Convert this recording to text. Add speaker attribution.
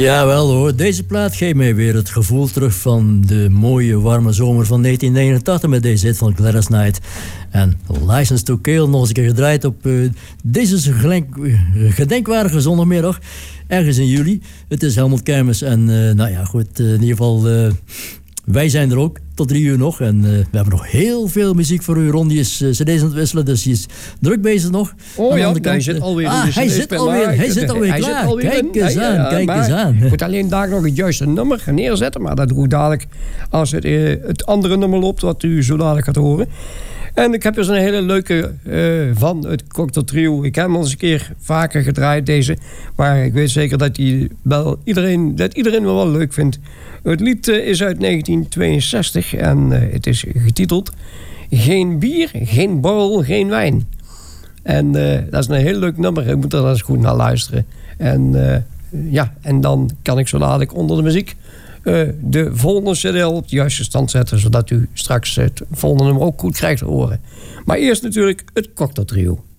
Speaker 1: Jawel hoor, deze plaat geeft mij weer het gevoel terug van de mooie warme zomer van 1989 met deze hit van Gladys Knight. En License to Kill nog eens een keer gedraaid op deze gedenkwaardige zondagmiddag, ergens in juli. Het is Helmond Kermis en nou ja goed, in ieder geval wij zijn er ook tot 3 uur nog. En we hebben nog heel veel muziek voor u. Ron die is cd's aan het wisselen, dus die is druk bezig nog.
Speaker 2: Oh ja, hij zit alweer in de
Speaker 1: hij zit alweer klaar. Kijk eens aan.
Speaker 2: Ik moet alleen daar nog het juiste nummer neerzetten. Maar dat doe ik dadelijk als het andere nummer loopt, wat u zo dadelijk gaat horen. En ik heb dus een hele leuke van het Cocktail Trio. Ik heb hem al eens een keer vaker gedraaid, deze. Maar ik weet zeker dat iedereen wel leuk vindt. Het lied is uit 1962 en het is getiteld Geen bier, geen borrel, geen wijn. En dat is een heel leuk nummer. Ik moet er eens goed naar luisteren. En dan kan ik zo dadelijk onder de muziek de volgende cd op de juiste stand zetten, zodat u straks het volgende nummer ook goed krijgt te horen. Maar eerst natuurlijk het Cocktail Trio.